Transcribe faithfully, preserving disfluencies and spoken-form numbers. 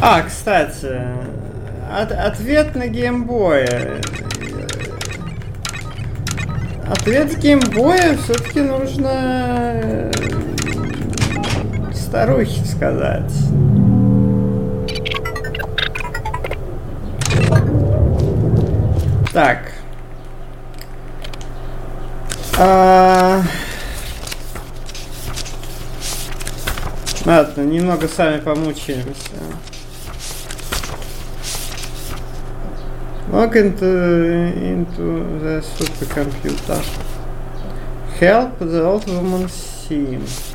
А, кстати, от, ответ на геймбое. Ответ геймбоя все-таки нужно старухе сказать. Так. А... Ладно, немного сами помучаемся. Log into, into the supercomputer. Help the old woman sim.